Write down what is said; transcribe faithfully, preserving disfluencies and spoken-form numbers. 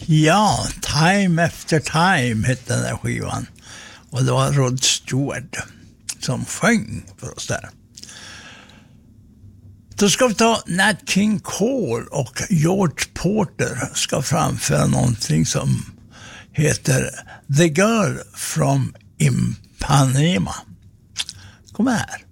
Ja, Time After Time hette den där skivan. Och det var Rod Stewart som sjöng för oss där. Då ska vi ta Nat King Cole och George Porter ska framföra någonting som heter The Girl from Ipanema. Kom här.